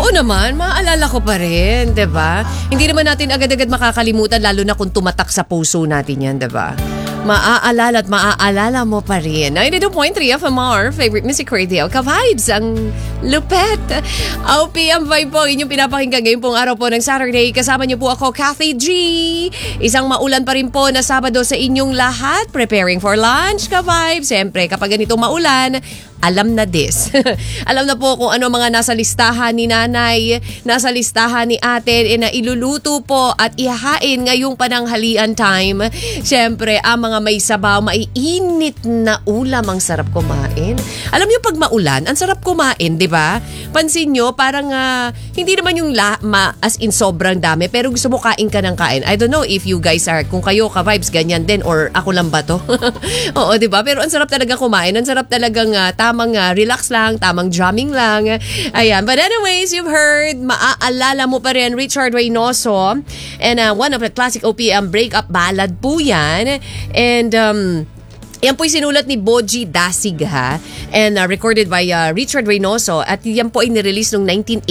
Oo naman, maaalala ko pa rin, 'di ba? Hindi naman natin agad-agad makakalimutan lalo na kung tumatak sa puso natin 'yan, 'di ba? Maaalala at maaalala mo pa rin. 92.3 FMR, favorite music radio, ka-vibes, ang lupet. OPM vibe po, inyong pinapakinggan ngayon pong araw po ng Saturday. Kasama niyo po ako, Kathy G. Isang maulan pa rin po na Sabado sa inyong lahat. Preparing for lunch, ka-vibes. Siyempre, kapag ganito maulan, alam na this. Alam na po kung ano mga nasa listahan ni nanay, nasa listahan ni ate, na iluluto po at ihahain ngayong pananghalian time. Siyempre, ang mga may sabaw, maiinit na ulam, ang sarap kumain. Alam niyo pag maulan, ang sarap kumain, di ba? Pansin niyo, parang hindi naman yung as in sobrang dami, pero gusto mo kain ka ng kain. I don't know if you guys are, kung kayo ka-vibes, ganyan din, or ako lang ba to? Oo, di ba? Pero ang sarap talaga kumain. Ang sarap talagang tamang relax lang, tamang drumming lang. Ayan. But anyways, you've heard, maaalala mo pa rin, Richard Reynoso. And one of the classic OPM breakup ballad po yan. And yan po'y sinulat ni Boji Dasig ha. And recorded by Richard Reynoso. At yan po ay nirelease noong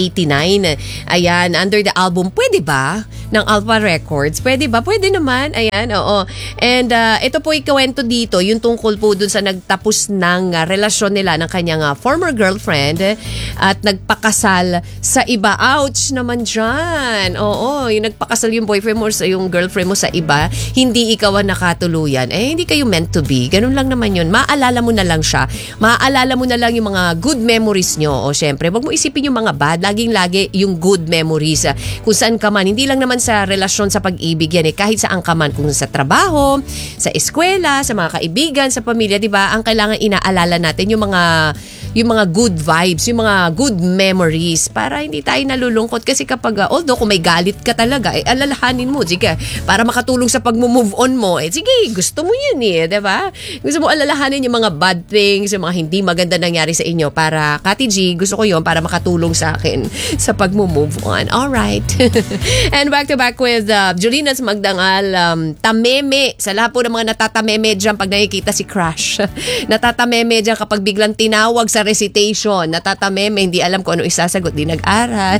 1989. Ayan, under the album Pwede Ba? Ng Alpha Records. Pwede ba? Pwede naman. Ayan, oo. And ito po ikwento dito, yung tungkol po dun sa nagtapos ng relasyon nila ng kanyang former girlfriend at nagpakasal sa iba. Ouch naman dyan. Oo, yung nagpakasal yung boyfriend mo sa yung girlfriend mo sa iba, hindi ikaw ang nakatuluyan. Eh, hindi kayo meant to be. Ganun lang naman yun. Maaalala mo na lang siya. Maaalala mo na lang yung mga good memories nyo. O syempre, wag mo isipin yung mga bad. Laging-lagi yung good memories. Kung saan ka man. Hindi lang naman sa relasyon sa pag-ibig yan eh. Kahit saan ka man. Kung sa trabaho, sa eskwela, sa mga kaibigan, sa pamilya, di ba? Ang kailangan inaalala natin yung mga good vibes, yung mga good memories para hindi tayo nalulungkot. Kasi kapag, although kung may galit ka talaga, alalahanin mo. Sige, para makatulong sa pag-move on mo. Sige, gusto mo yun eh. Di ba? Gusto mo alalahanin yung mga bad things, yung mga hindi maganda nangyari sa inyo para, Kati G, gusto ko yun para makatulong sa akin sa pag-move on. Alright. And back to back with Jolina's Magdangal, tameme. Sa lahat po ng mga natatameme dyan pag nakikita si Crush. Natatameme dyan kapag biglang tinawag sa recitation. Natatameme, hindi alam kung ano isasagot, di nag-aral.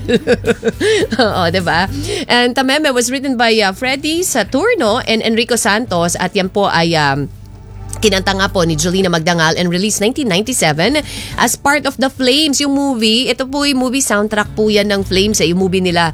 Oo, diba? And tameme was written by Freddy Saturno and Enrico Santos at yan po ay kinanta nga po ni Jolina Magdangal and released 1997 as part of The Flames, yung movie. Ito po yung movie soundtrack po yan ng Flames. Yung movie nila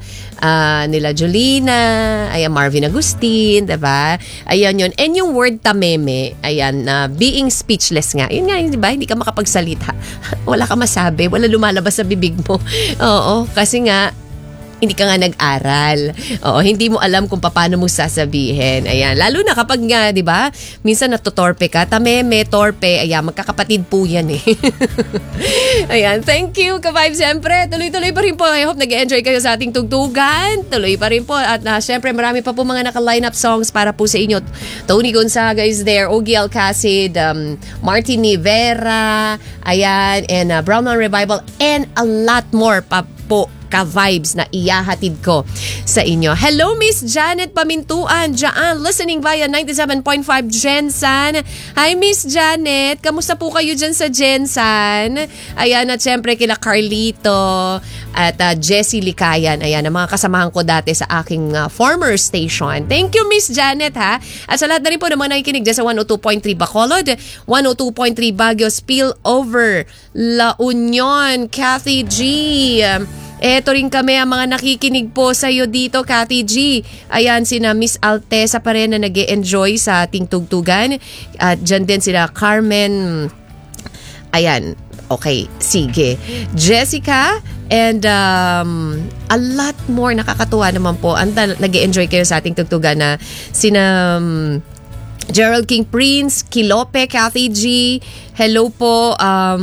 Jolina, ayan, Marvin Agustin, diba? Ayan yun. And yung word tameme, ayan, being speechless nga. Yun nga, diba? Hindi ka makapagsalita. Wala ka masabi. Wala lumalabas sa bibig mo. Oo, kasi nga, hindi ka nga nag-aral. Oo, hindi mo alam kung paano mo sasabihin. Ayan, lalo na kapag nga, di ba? Minsan natutorpe ka. Tameme, torpe. Ayan, magkakapatid po yan eh. Ayan, thank you, ka-vibe. Siyempre, tuloy-tuloy pa rin po. I hope nag-enjoy kayo sa ating tugtugan. Tuloy pa rin po. At siyempre, marami pa po mga naka-line-up songs para po sa inyo. Tony Gonzaga is there. Ogie Alcacid, Martin Nivera, ayan, and Brown Man Revival, and a lot more pa po ka-vibes na iyahatid ko sa inyo. Hello, Miss Janet Pamintuan, dyan, listening via 97.5 Gensan. Hi, Miss Janet. Kamusta po kayo dyan sa Gensan? Ayan, at syempre kila Carlito at Jessie Likayan. Ayan, ang mga kasamahan ko dati sa aking former station. Thank you, Miss Janet, ha? At sa lahat na rin po ng mga nakikinig dyan sa 102.3 Bacolod, 102.3 Baguio Spillover, La Union, Kathy G. Eto rin kami ang mga nakikinig po sa iyo dito, Kathy G. Ayan, sina Miss Altesa pa rin na nag-e-enjoy sa ating tugtugan. At dyan din sila Carmen. Ayan, okay, sige. Jessica and a lot more. Nakakatuwa naman po. Nag-e-enjoy kayo sa ating tugtugan na sina Gerald King Prince, Kilope, Kathy G. Hello po,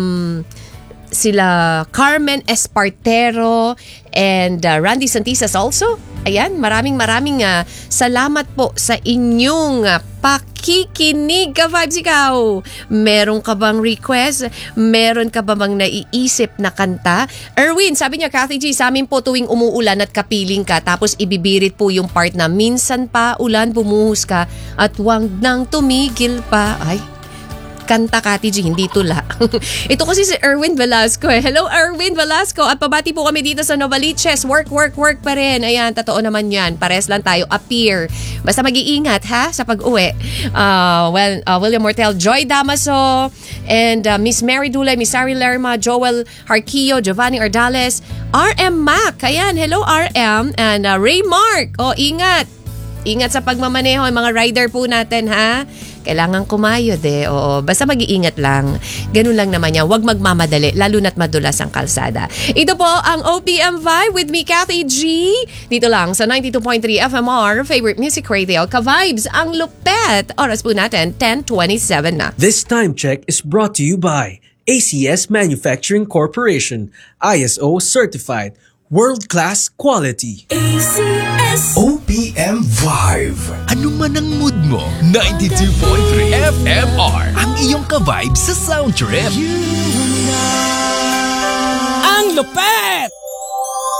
sila Carmen Espartero and Randy Santisas also. Ayan, maraming salamat po sa inyong pakikinig, ka-vibes. Ikaw, meron ka bang request? Meron ka bang naiisip na kanta? Erwin, sabi niya, Kathy G, sa amin po tuwing umuulan at kapiling ka, tapos ibibirit po yung part na minsan pa ulan bumuhos ka at wag nang tumigil pa. Ay, Kanta, Kati G, hindi tula. Ito kasi si Erwin Velasco eh. Hello, Erwin Velasco. At pabati po kami dito sa Novaliches. Work pa rin. Ayan, totoo naman yan. Pares lang tayo appear. Basta mag-iingat ha sa pag-uwi. William Mortel, Joy Damaso, and Miss Mary Dulay, Miss Sari Lerma, Joel Harquillo, Giovanni Ardales, RM Mac. Ayan, hello RM. And Ray Mark. Ingat. Ingat sa pagmamaneho, mga rider po natin ha. Kailangan kumayod eh. Oo, basta mag-iingat lang. Ganun lang naman yan. Huwag magmamadali, lalo na't madulas ang kalsada. Ito po ang OPM Vibe with me, Kathy G. Dito lang sa 92.3 FMR, favorite music radio. Ka-vibes, ang lupet. Oras po natin, 10:27 na. This time check is brought to you by ACS Manufacturing Corporation, ISO certified, world-class quality. ACS OPM Vibe. Ano man ang mood mo, 92.3 FMR ang iyong ka-vibe sa sound trip. Ang lupet!